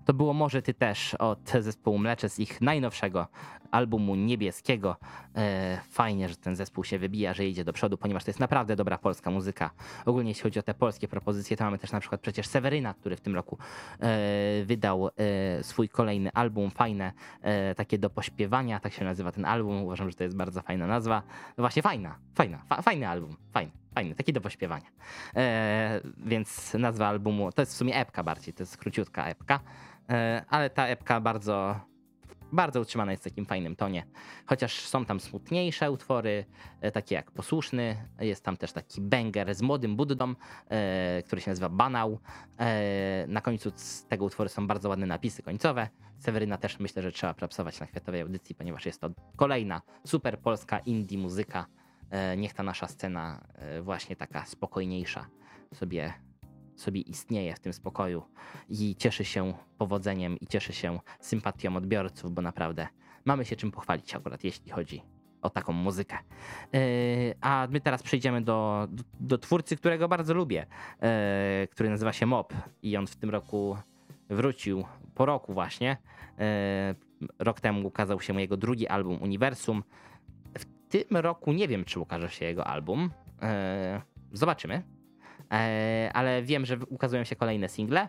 To było Może ty też od zespołu Mlecze z ich najnowszego albumu Niebieskiego. Fajnie, że ten zespół się wybija, że idzie do przodu, ponieważ to jest naprawdę dobra polska muzyka. Ogólnie jeśli chodzi o te polskie propozycje, to mamy też na przykład przecież Seweryna, który w tym roku wydał swój kolejny album. Fajne, takie do pośpiewania, tak się nazywa ten album. Uważam, że to jest bardzo fajna nazwa. No właśnie fajny album, fajny, taki do pośpiewania. Więc nazwa albumu, to jest w sumie epka bardziej, to jest króciutka epka. Ale ta epka bardzo, bardzo utrzymana jest w takim fajnym tonie. Chociaż są tam smutniejsze utwory, takie jak Posłuszny. Jest tam też taki banger z Młodym Buddą, który się nazywa Banał. Na końcu z tego utworu są bardzo ładne napisy końcowe. Seweryna też myślę, że trzeba propsować na Kwiatowej Audycji, ponieważ jest to kolejna super polska indie muzyka. Niech ta nasza scena właśnie taka spokojniejsza sobie istnieje w tym spokoju i cieszy się powodzeniem i cieszy się sympatią odbiorców, bo naprawdę mamy się czym pochwalić akurat jeśli chodzi o taką muzykę. A my teraz przejdziemy do twórcy, którego bardzo lubię, który nazywa się Mop i on w tym roku wrócił, po roku właśnie. Rok temu ukazał się jego drugi album Uniwersum. W tym roku nie wiem, czy ukaże się jego album. Zobaczymy. Ale wiem, że ukazują się kolejne single.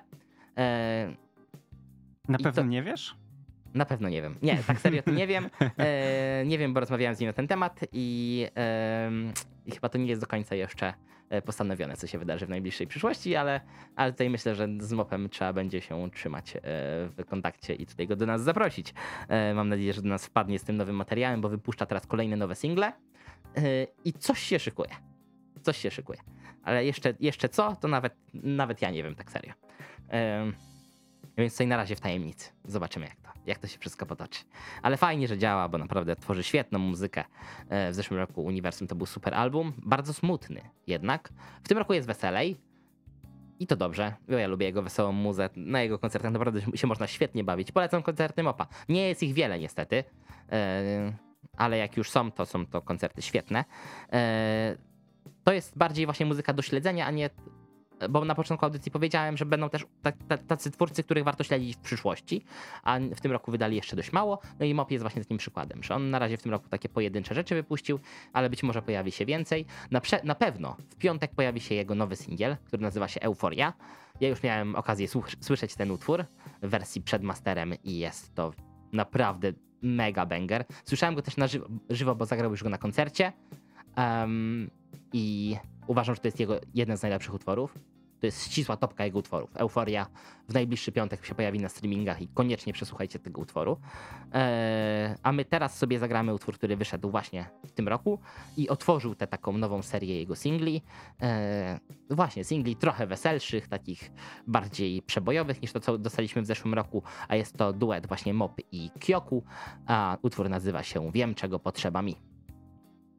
Na pewno nie wiesz? Na pewno nie wiem. Nie, tak serio to nie wiem. Nie wiem, bo rozmawiałem z nim na ten temat i chyba to nie jest do końca jeszcze postanowione, co się wydarzy w najbliższej przyszłości, ale tutaj myślę, że z Mopem trzeba będzie się trzymać w kontakcie i tutaj go do nas zaprosić. Mam nadzieję, że do nas wpadnie z tym nowym materiałem, bo wypuszcza teraz kolejne nowe single i coś się szykuje. Ale jeszcze co, to nawet ja nie wiem tak serio. Więc tutaj na razie w tajemnicy. Zobaczymy jak to się wszystko potoczy. Ale fajnie, że działa, bo naprawdę tworzy świetną muzykę. W zeszłym roku Uniwersum to był super album. Bardzo smutny jednak. W tym roku jest weselej. I to dobrze, bo ja lubię jego wesołą muzę. Na jego koncertach naprawdę się można świetnie bawić. Polecam koncerty Mopa. Nie jest ich wiele niestety. Ale jak już są to koncerty świetne. To jest bardziej właśnie muzyka do śledzenia, a nie... Bo na początku audycji powiedziałem, że będą też tacy twórcy, których warto śledzić w przyszłości, a w tym roku wydali jeszcze dość mało. No i Mop jest właśnie takim przykładem, że on na razie w tym roku takie pojedyncze rzeczy wypuścił, ale być może pojawi się więcej. Na pewno w piątek pojawi się jego nowy singiel, który nazywa się Euforia. Ja już miałem okazję słyszeć ten utwór w wersji przed masterem i jest to naprawdę mega banger. Słyszałem go też na żywo, bo zagrał już go na koncercie. I uważam, że to jest jego jeden z najlepszych utworów. To jest ścisła topka jego utworów. Euforia w najbliższy piątek się pojawi na streamingach i koniecznie przesłuchajcie tego utworu. A my teraz sobie zagramy utwór, który wyszedł właśnie w tym roku i otworzył tę taką nową serię jego singli. Właśnie singli trochę weselszych, takich bardziej przebojowych niż to, co dostaliśmy w zeszłym roku, a jest to duet właśnie Mop i Kyoku, a utwór nazywa się Wiem, czego potrzeba mi.